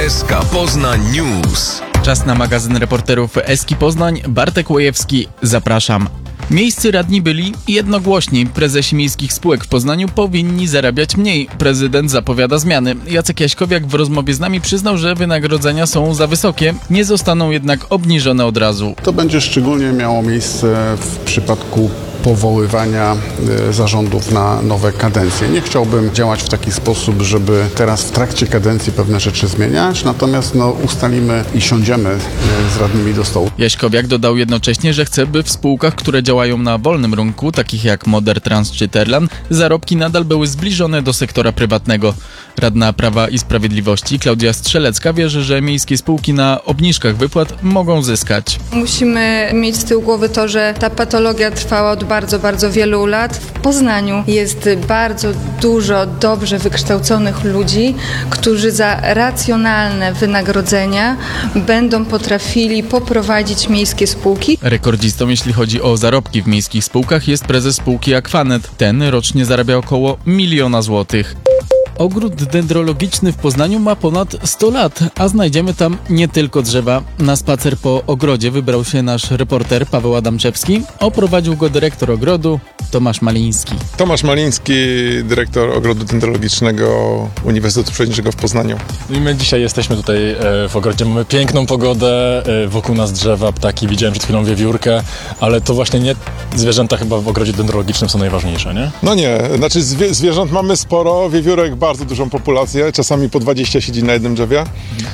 SK Poznań News. Czas na magazyn reporterów Eski Poznań. Bartek Łojewski, zapraszam. Miejscy radni byli jednogłośni. Prezesi miejskich spółek w Poznaniu powinni zarabiać mniej. Prezydent zapowiada zmiany. Jacek Jaśkowiak w rozmowie z nami przyznał, że wynagrodzenia są za wysokie, nie zostaną jednak obniżone od razu. To będzie szczególnie miało miejsce w przypadku powoływania zarządów na nowe kadencje. Nie chciałbym działać w taki sposób, żeby teraz w trakcie kadencji pewne rzeczy zmieniać, natomiast ustalimy i siądziemy z radnymi do stołu. Jaśkowiak dodał jednocześnie, że chce, by w spółkach, które działają na wolnym rynku, takich jak Moder Trans czy Terlan, zarobki nadal były zbliżone do sektora prywatnego. Radna Prawa i Sprawiedliwości Klaudia Strzelecka wierzy, że miejskie spółki na obniżkach wypłat mogą zyskać. Musimy mieć z tyłu głowy to, że ta patologia trwała od bardzo, bardzo wielu lat. W Poznaniu jest bardzo dużo dobrze wykształconych ludzi, którzy za racjonalne wynagrodzenia będą potrafili poprowadzić miejskie spółki. Rekordzistą, jeśli chodzi o zarobki w miejskich spółkach, jest prezes spółki Aquanet. Ten rocznie zarabia około 1 000 000 złotych. Ogród dendrologiczny w Poznaniu ma ponad 100 lat, a znajdziemy tam nie tylko drzewa. Na spacer po ogrodzie wybrał się nasz reporter Paweł Adamczewski. Oprowadził go dyrektor ogrodu Tomasz Maliński. Tomasz Maliński, dyrektor Ogrodu Dendrologicznego Uniwersytetu Przyrodniczego w Poznaniu. I my dzisiaj jesteśmy tutaj w ogrodzie, mamy piękną pogodę, wokół nas drzewa, ptaki, widziałem przed chwilą wiewiórkę, ale to właśnie nie zwierzęta chyba w ogrodzie dendrologicznym są najważniejsze, nie? No nie, znaczy zwierząt mamy sporo, wiewiórek bardzo dużą populację, czasami po 20 siedzi na jednym drzewie,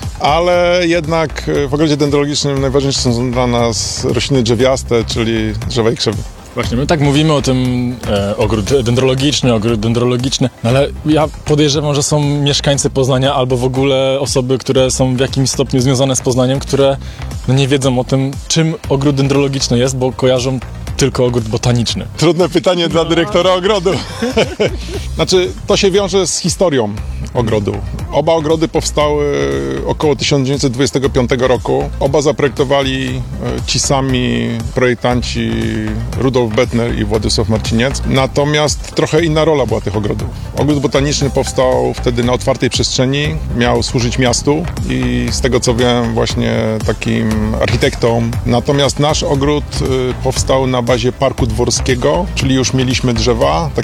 ale jednak w ogrodzie dendrologicznym najważniejsze są dla nas rośliny drzewiaste, czyli drzewa i krzewy. Właśnie, my tak mówimy o tym ogród dendrologiczny, no ale ja podejrzewam, że są mieszkańcy Poznania albo w ogóle osoby, które są w jakimś stopniu związane z Poznaniem, które nie wiedzą o tym, czym ogród dendrologiczny jest, bo kojarzą tylko ogród botaniczny. Trudne pytanie dla dyrektora ogrodu. Znaczy, to się wiąże z historią ogrodu. Oba ogrody powstały około 1925 roku. Oba zaprojektowali ci sami projektanci Rudolf Bettner i Władysław Marciniec. Natomiast trochę inna rola była tych ogrodów. Ogród botaniczny powstał wtedy na otwartej przestrzeni, miał służyć miastu i z tego co wiem właśnie takim architektom. Natomiast nasz ogród powstał na bazie Parku Dworskiego, czyli już mieliśmy drzewa,